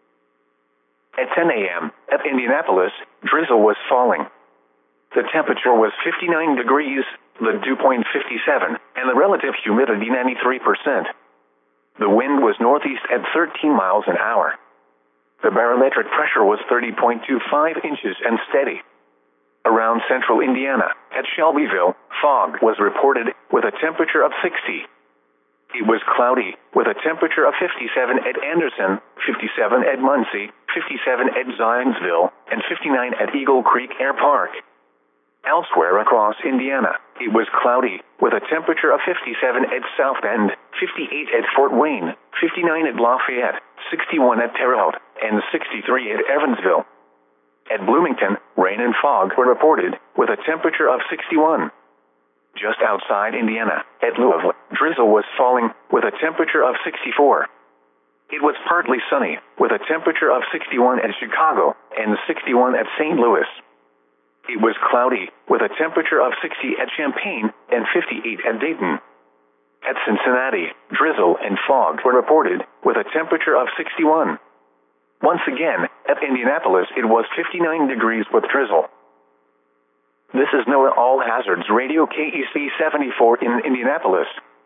At ten a.m., at Indianapolis, drizzle was falling. The temperature was fifty-nine degrees, the dew point fifty-seven, and the relative humidity ninety-three percent. The wind was northeast at thirteen miles an hour. The barometric pressure was thirty point two five inches and steady. Around central Indiana, at Shelbyville, fog was reported, with a temperature of sixty. It was cloudy, with a temperature of fifty-seven at Anderson, fifty-seven at Muncie, fifty-seven at Zionsville, and fifty-nine at Eagle Creek Air Park. Elsewhere across Indiana, it was cloudy, with a temperature of fifty-seven at South Bend, fifty-eight at Fort Wayne, fifty-nine at Lafayette, sixty-one at Terre Haute, and sixty-three at Evansville. At Bloomington, rain and fog were reported, with a temperature of sixty-one. Just outside Indiana, at Louisville, drizzle was falling, with a temperature of sixty-four. It was partly sunny, with a temperature of sixty-one at Chicago, and sixty-one at Saint Louis. It was cloudy, with a temperature of sixty at Champaign, and fifty-eight at Dayton. At Cincinnati, drizzle and fog were reported, with a temperature of sixty-one. Once again, at Indianapolis it was fifty-nine degrees with drizzle. This is NOAA All Hazards Radio K E C seventy-four in Indianapolis.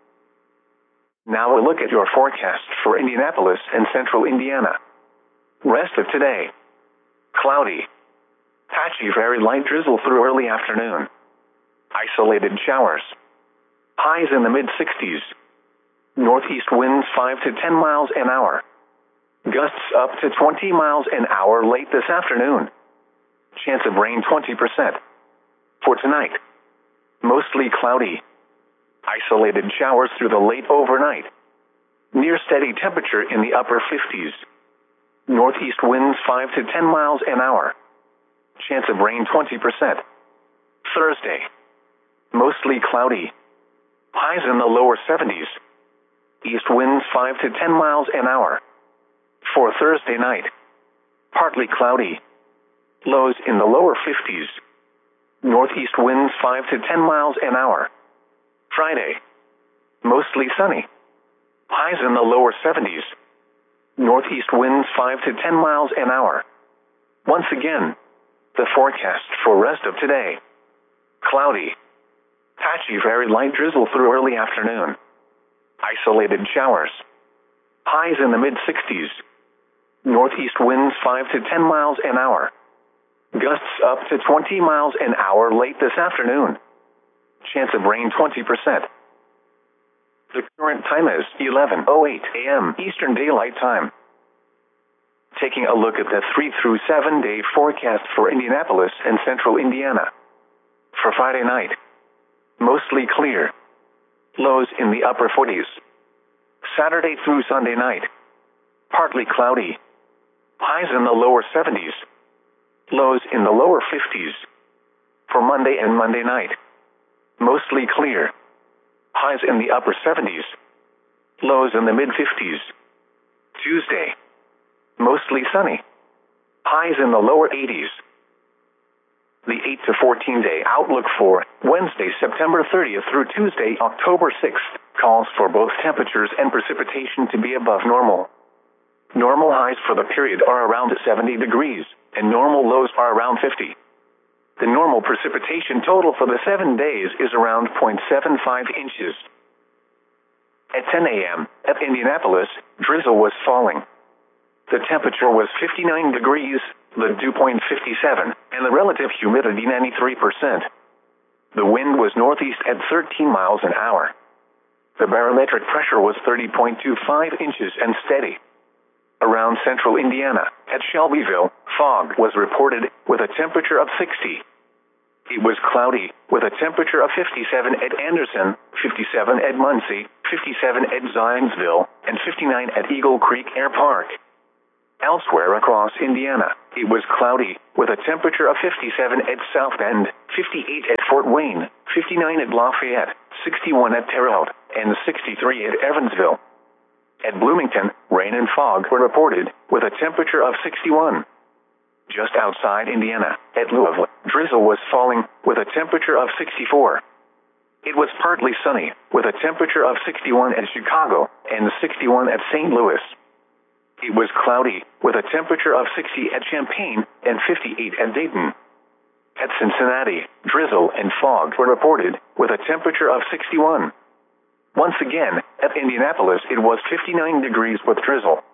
Now a look at your forecast for Indianapolis and central Indiana. Rest of today. Cloudy. Patchy very light drizzle through early afternoon. Isolated showers. Highs in the mid-sixties. Northeast winds five to ten miles an hour. Gusts up to twenty miles an hour late this afternoon. Chance of rain twenty percent. For tonight, mostly cloudy. Isolated showers through the late overnight. Near steady temperature in the upper fifties. Northeast winds five to ten miles an hour. Chance of rain twenty percent. Thursday, mostly cloudy. Highs in the lower seventies. East winds five to ten miles an hour. For Thursday night, partly cloudy. Lows in the lower fifties. Northeast winds five to ten miles an hour. Friday, mostly sunny. Highs in the lower seventies. Northeast winds five to ten miles an hour. Once again, the forecast for rest of today. Cloudy. Patchy very light drizzle through early afternoon. Isolated showers. Highs in the mid-sixties. Northeast winds five to ten miles an hour. Gusts up to twenty miles an hour late this afternoon. Chance of rain twenty percent. The current time is eleven oh eight a.m. Eastern Daylight Time. Taking a look at the three through seven day forecast for Indianapolis and central Indiana. For Friday night, mostly clear. Lows in the upper forties. Saturday through Sunday night, partly cloudy. Highs in the lower seventies. Lows in the lower fifties. For Monday and Monday night, mostly clear. Highs in the upper seventies. Lows in the mid-fifties. Tuesday, mostly sunny. Highs in the lower eighties. The eight to fourteen day outlook for Wednesday, September thirtieth through Tuesday, October sixth, calls for both temperatures and precipitation to be above normal. Normal highs for the period are around seventy degrees, and normal lows are around fifty. The normal precipitation total for the seven days is around zero point seven five inches. At ten a.m., at Indianapolis, drizzle was falling. The temperature was fifty-nine degrees, the dew point fifty-seven, and the relative humidity ninety-three percent. The wind was northeast at thirteen miles an hour. The barometric pressure was thirty point two five inches and steady. Around central Indiana, at Shelbyville, fog was reported, with a temperature of sixty. It was cloudy, with a temperature of fifty-seven at Anderson, fifty-seven at Muncie, fifty-seven at Zionsville, and fifty-nine at Eagle Creek Air Park. Elsewhere across Indiana, it was cloudy, with a temperature of fifty-seven at South Bend, fifty-eight at Fort Wayne, fifty-nine at Lafayette, sixty-one at Terre Haute, and sixty-three at Evansville. At Bloomington, rain and fog were reported, with a temperature of sixty-one. Just outside Indiana, at Louisville, drizzle was falling, with a temperature of sixty-four. It was partly sunny, with a temperature of sixty-one at Chicago, and sixty-one at Saint Louis. It was cloudy, with a temperature of sixty at Champaign, and fifty-eight at Dayton. At Cincinnati, drizzle and fog were reported, with a temperature of sixty-one. Once again, at Indianapolis it was fifty-nine degrees with drizzle.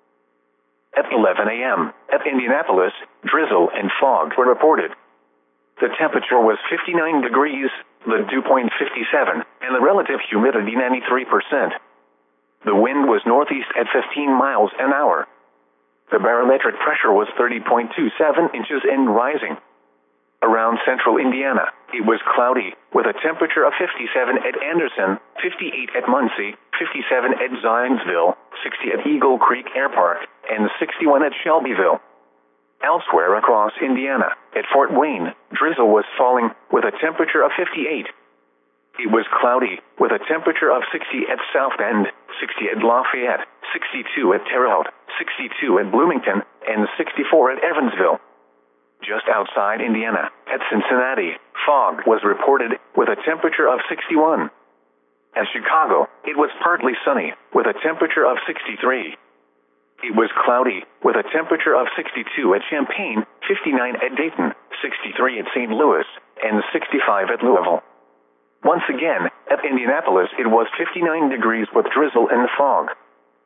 At eleven a.m., at Indianapolis, drizzle and fog were reported. The temperature was fifty-nine degrees, the dew point fifty-seven, and the relative humidity ninety-three percent. The wind was northeast at fifteen miles an hour. The barometric pressure was thirty point two seven inches and rising. Around central Indiana, it was cloudy, with a temperature of fifty-seven at Anderson, fifty-eight at Muncie, fifty-seven at Zionsville, sixty at Eagle Creek Air Park, and sixty-one at Shelbyville. Elsewhere across Indiana, at Fort Wayne, drizzle was falling, with a temperature of fifty-eight. It was cloudy, with a temperature of sixty at South Bend, sixty at Lafayette, sixty-two at Terre Haute, sixty-two at Bloomington, and sixty-four at Evansville. Just outside Indiana, at Cincinnati, fog was reported, with a temperature of sixty-one. At Chicago, it was partly sunny, with a temperature of sixty-three. It was cloudy, with a temperature of sixty-two at Champaign, fifty-nine at Dayton, sixty-three at Saint Louis, and sixty-five at Louisville. Once again, at Indianapolis it was fifty-nine degrees with drizzle and fog.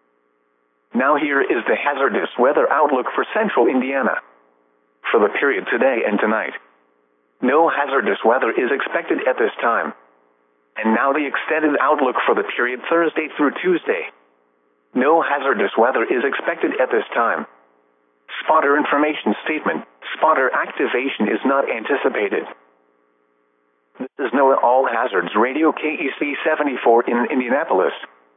Now here is the hazardous weather outlook for central Indiana. For the period today and tonight, no hazardous weather is expected at this time. And now the extended outlook for the period Thursday through Tuesday. No hazardous weather is expected at this time. Spotter information statement: spotter activation is not anticipated. This is NOAA All Hazards Radio K E C seventy-four in Indianapolis.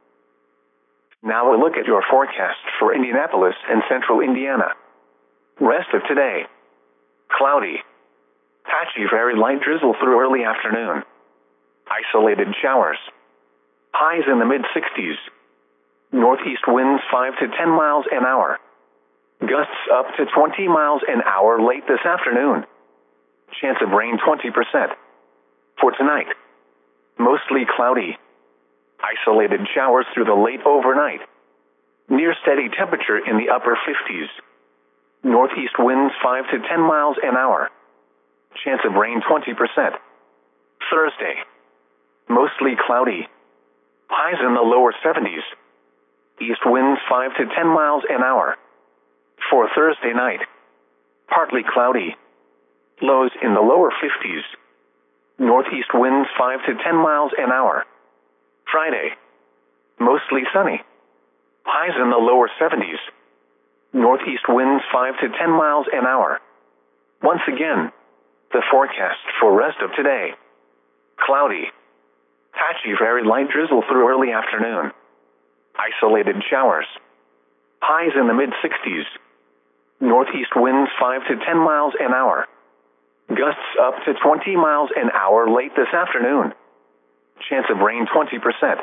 Now a look at your forecast for Indianapolis and central Indiana. Rest of today: cloudy, patchy very light drizzle through early afternoon. Isolated showers. Highs in the mid-sixties. Northeast winds five to ten miles an hour. Gusts up to twenty miles an hour late this afternoon. Chance of rain twenty percent. For tonight, mostly cloudy. Isolated showers through the late overnight. Near steady temperature in the upper fifties. Northeast winds five to ten miles an hour. Chance of rain twenty percent. Thursday, mostly cloudy. Highs in the lower seventies. East winds five to ten miles an hour. For Thursday night, partly cloudy. Lows in the lower fifties. Northeast winds five to ten miles an hour. Friday, mostly sunny. Highs in the lower seventies. Northeast winds five to ten miles an hour. Once again, the forecast for rest of today: cloudy, patchy very light drizzle through early afternoon. Isolated showers. Highs in the mid-sixties. Northeast winds five to ten miles an hour. Gusts up to twenty miles an hour late this afternoon. Chance of rain twenty percent.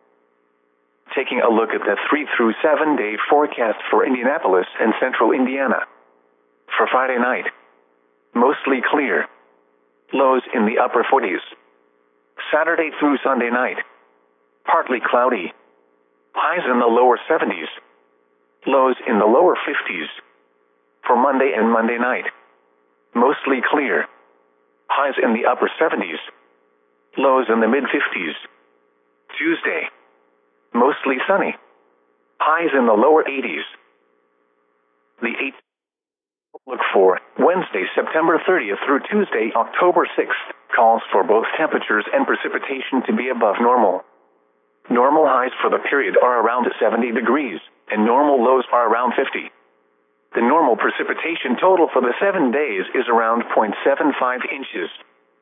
Taking a look at the three through seven day forecast for Indianapolis and central Indiana. For Friday night, mostly clear. Lows in the upper forties. Saturday through Sunday night, partly cloudy. Highs in the lower seventies. Lows in the lower fifties. For Monday and Monday night, mostly clear. Highs in the upper seventies. Lows in the mid-fifties. Tuesday, mostly sunny. Highs in the lower eighties. The eighth outlook for Wednesday, September thirtieth through Tuesday, October sixth, calls for both temperatures and precipitation to be above normal. Normal highs for the period are around seventy degrees, and normal lows are around fifty. The normal precipitation total for the seven days is around zero point seven five inches.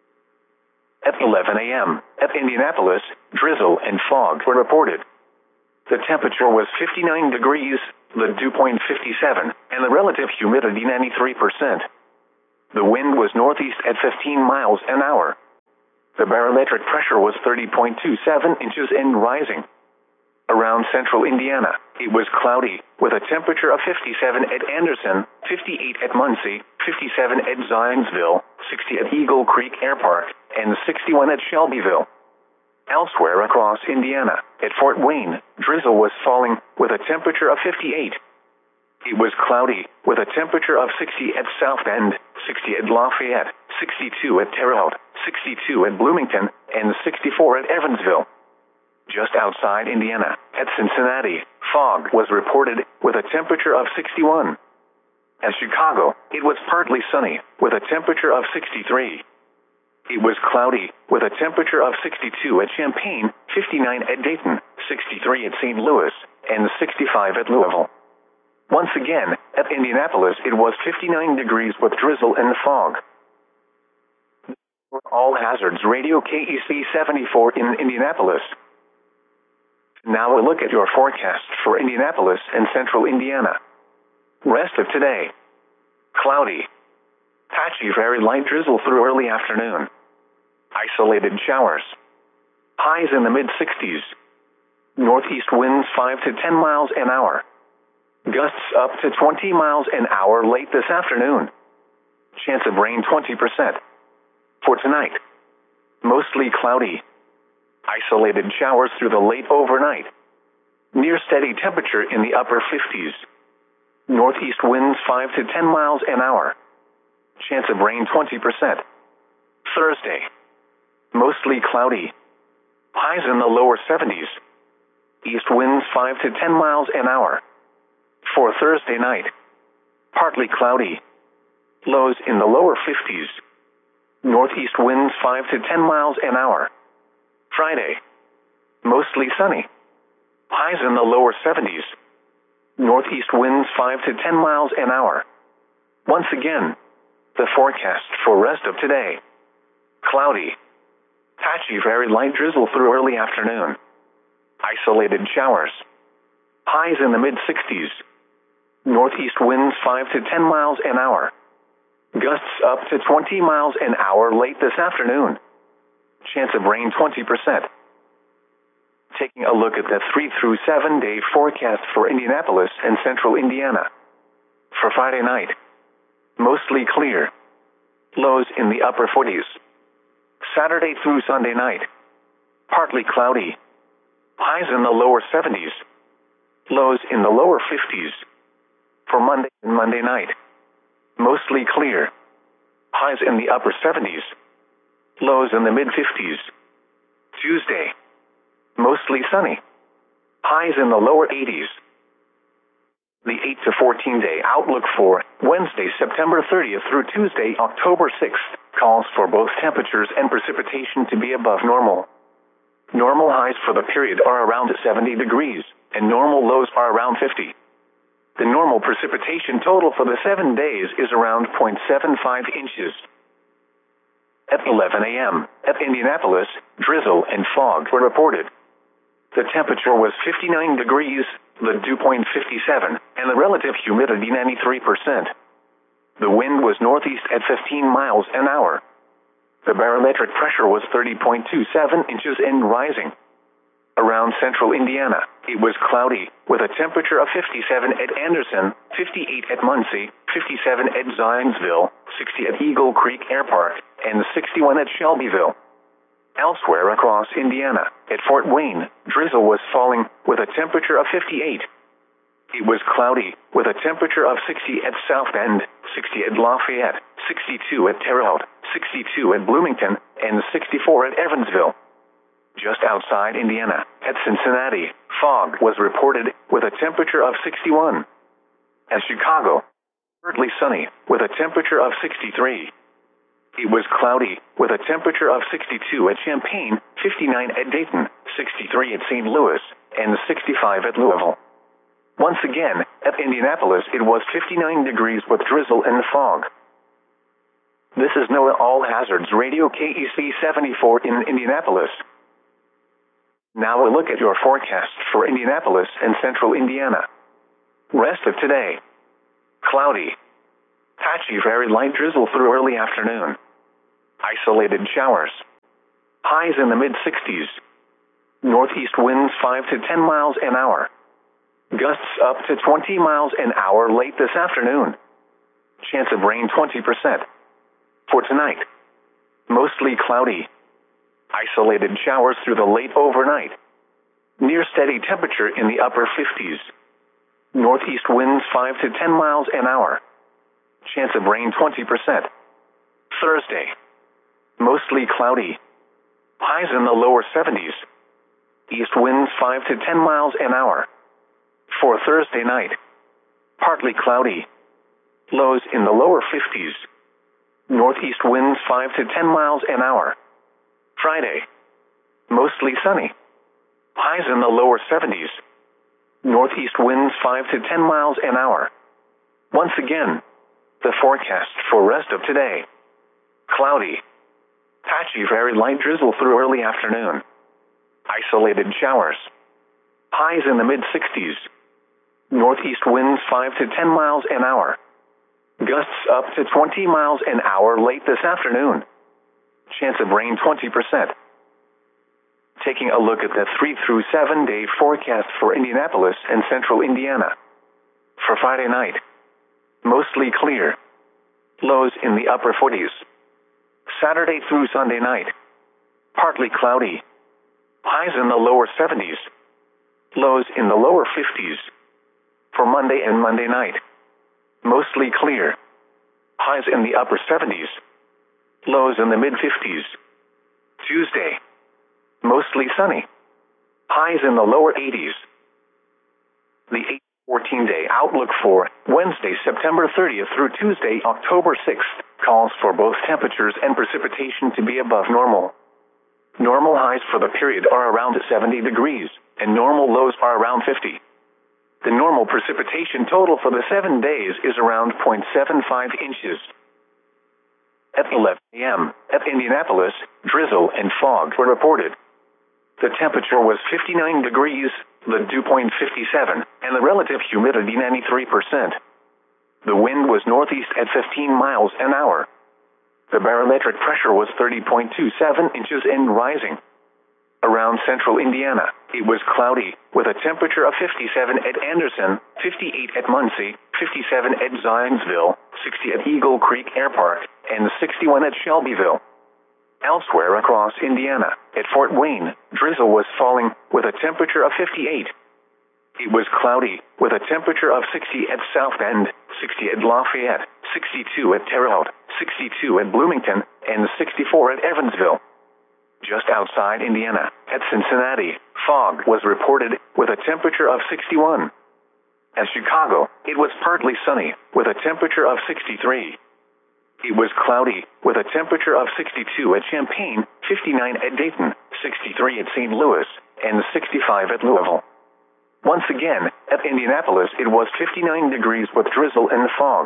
At eleven a.m., at Indianapolis, drizzle and fog were reported. The temperature was fifty-nine degrees, the dew point fifty-seven, and the relative humidity ninety-three percent. The wind was northeast at fifteen miles an hour. The barometric pressure was thirty point two seven inches and rising. Around central Indiana, it was cloudy, with a temperature of fifty-seven at Anderson, fifty-eight at Muncie, fifty-seven at Zionsville, sixty at Eagle Creek Air Park, and sixty-one at Shelbyville. Elsewhere across Indiana, at Fort Wayne, drizzle was falling, with a temperature of fifty-eight. It was cloudy, with a temperature of sixty at South Bend, sixty at Lafayette, sixty-two at Terre Haute, sixty-two at Bloomington, and sixty-four at Evansville. Just outside Indiana, at Cincinnati, fog was reported, with a temperature of sixty-one. At Chicago, it was partly sunny, with a temperature of sixty-three. It was cloudy, with a temperature of sixty-two at Champaign, fifty-nine at Dayton, sixty-three at Saint Louis, and sixty-five at Louisville. Once again, at Indianapolis it was fifty-nine degrees with drizzle and fog. All Hazards Radio K E C seventy-four in Indianapolis. Now a look at your forecast for Indianapolis and central Indiana. Rest of today. Cloudy. Patchy very light drizzle through early afternoon. Isolated showers. Highs in the mid-sixties. Northeast winds five to ten miles an hour. Gusts up to twenty miles an hour late this afternoon. Chance of rain twenty percent. For tonight. Mostly cloudy. Isolated showers through the late overnight. Near steady temperature in the upper fifties. Northeast winds five to ten miles an hour. Chance of rain twenty percent. Thursday. Mostly cloudy. Highs in the lower seventies. East winds five to ten miles an hour. For Thursday night. Partly cloudy. Lows in the lower fifties. Northeast winds five to ten miles an hour. Friday. Mostly sunny. Highs in the lower seventies. Northeast winds five to ten miles an hour. Once again, the forecast for rest of today. Cloudy. Patchy very light drizzle through early afternoon. Isolated showers. Highs in the mid-sixties. Northeast winds five to ten miles an hour. Gusts up to twenty miles an hour late this afternoon. Chance of rain twenty percent. Taking a look at the three through seven day forecast for Indianapolis and central Indiana. For Friday night. Mostly clear. Lows in the upper forties. Saturday through Sunday night. Partly cloudy. Highs in the lower seventies. Lows in the lower fifties. For Monday and Monday night. Mostly clear. Highs in the upper seventies. Lows in the mid-fifties. Tuesday. Mostly sunny. Highs in the lower eighties. The eight to fourteen day outlook for Wednesday, September thirtieth through Tuesday, October sixth, calls for both temperatures and precipitation to be above normal. Normal highs for the period are around seventy degrees, and normal lows are around fifty. The normal precipitation total for the seven days is around zero point seven five inches. At eleven a.m., at Indianapolis, drizzle and fog were reported. The temperature was fifty-nine degrees, the dew point fifty-seven, and the relative humidity ninety-three percent. The wind was northeast at fifteen miles an hour. The barometric pressure was thirty point two seven inches and rising. Around central Indiana, it was cloudy, with a temperature of fifty-seven at Anderson, fifty-eight at Muncie, fifty-seven at Zionsville, sixty at Eagle Creek Air Park, and sixty-one at Shelbyville. Elsewhere across Indiana, at Fort Wayne, drizzle was falling, with a temperature of fifty-eight. It was cloudy, with a temperature of sixty at South Bend, sixty at Lafayette, sixty-two at Terre Haute, sixty-two at Bloomington, and sixty-four at Evansville. Just outside Indiana, at Cincinnati, fog was reported, with a temperature of sixty-one. At Chicago, partly sunny, with a temperature of sixty-three. It was cloudy, with a temperature of sixty-two at Champaign, fifty-nine at Dayton, sixty-three at Saint Louis, and sixty-five at Louisville. Once again, at Indianapolis it was fifty-nine degrees with drizzle and fog. This is NOAA All Hazards Radio K E C seventy-four in Indianapolis. Now a look at your forecast for Indianapolis and central Indiana. Rest of today. Cloudy. Patchy very light drizzle through early afternoon. Isolated showers. Highs in the mid sixties. Northeast winds five to ten miles an hour. Gusts up to twenty miles an hour late this afternoon. Chance of rain twenty percent. For tonight. Mostly cloudy. Isolated showers through the late overnight. Near steady temperature in the upper fifties. Northeast winds five to ten miles an hour. Chance of rain twenty percent. Thursday. Mostly cloudy. Highs in the lower seventies. East winds five to ten miles an hour. For Thursday night. Partly cloudy. Lows in the lower fifties. Northeast winds five to ten miles an hour. Friday. Mostly sunny. Highs in the lower seventies. Northeast winds five to ten miles an hour. Once again, the forecast for rest of today. Cloudy. Patchy very light drizzle through early afternoon. Isolated showers. Highs in the mid sixties. Northeast winds five to ten miles an hour. Gusts up to twenty miles an hour late this afternoon. Chance of rain twenty percent. Taking a look at the three through seven day forecast for Indianapolis and central Indiana. For Friday night. Mostly clear. Lows in the upper forties. Saturday through Sunday night. Partly cloudy. Highs in the lower seventies. Lows in the lower fifties. For Monday and Monday night. Mostly clear. Highs in the upper seventies. Lows in the mid fifties. Tuesday. Mostly sunny. Highs in the lower eighties. The eight fourteen day outlook for Wednesday, September thirtieth through Tuesday, October sixth, calls for both temperatures and precipitation to be above normal. Normal highs for the period are around seventy degrees, and normal lows are around fifty. The normal precipitation total for the seven days is around zero point seven five inches. At eleven a m, at Indianapolis, drizzle and fog were reported. The temperature was fifty-nine degrees, the dew point fifty-seven, and the relative humidity ninety-three percent. The wind was northeast at fifteen miles an hour. The barometric pressure was thirty point two seven inches and rising. Around central Indiana, it was cloudy, with a temperature of fifty-seven at Anderson, fifty-eight at Muncie, fifty-seven at Zionsville, sixty at Eagle Creek Air Park, and sixty-one at Shelbyville. Elsewhere across Indiana, at Fort Wayne, drizzle was falling, with a temperature of fifty-eight. It was cloudy, with a temperature of sixty at South Bend, sixty at Lafayette, sixty-two at Terre Haute, sixty-two at Bloomington, and sixty-four at Evansville. Just outside Indiana, at Cincinnati, fog was reported, with a temperature of sixty-one. At Chicago, it was partly sunny, with a temperature of sixty-three. It was cloudy, with a temperature of sixty-two at Champaign, fifty-nine at Dayton, sixty-three at Saint Louis, and sixty-five at Louisville. Once again, at Indianapolis it was fifty-nine degrees with drizzle and fog.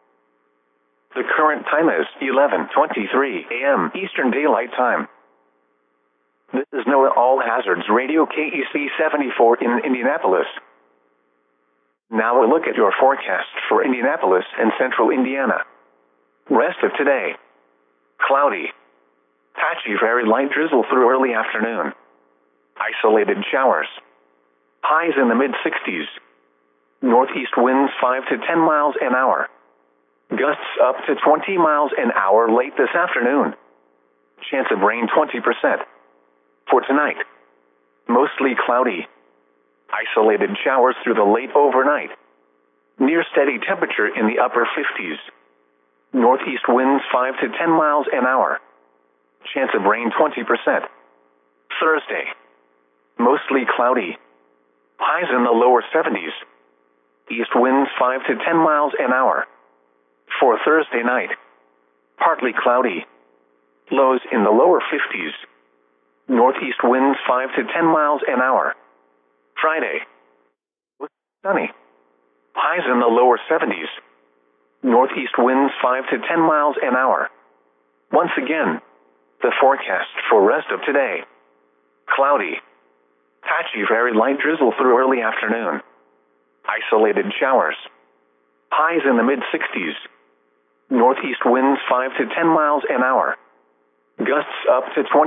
The current time is eleven twenty-three a m Eastern Daylight Time. This is NOAA All Hazards Radio K E C seventy-four in Indianapolis. Now a look at your forecast for Indianapolis and central Indiana. Rest of today. Cloudy. Patchy very light drizzle through early afternoon. Isolated showers. Highs in the mid sixties. Northeast winds five to ten miles an hour. Gusts up to twenty miles an hour late this afternoon. Chance of rain twenty percent. For tonight. Mostly cloudy. Isolated showers through the late overnight. Near steady temperature in the upper fifties. Northeast winds five to ten miles an hour. Chance of rain twenty percent. Thursday. Mostly cloudy. Highs in the lower seventies. East winds five to ten miles an hour. For Thursday night. Partly cloudy. Lows in the lower fifties. Northeast winds five to ten miles an hour. Friday. Sunny. Highs in the lower seventies. Northeast winds five to ten miles an hour. Once again, the forecast for rest of today. Cloudy. Patchy very light drizzle through early afternoon. Isolated showers. Highs in the mid sixties. Northeast winds five to ten miles an hour. Gusts up to twenty